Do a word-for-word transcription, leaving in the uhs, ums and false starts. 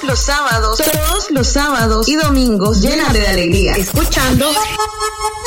los sábados, todos los sábados y domingos, llénate de alegría, escuchando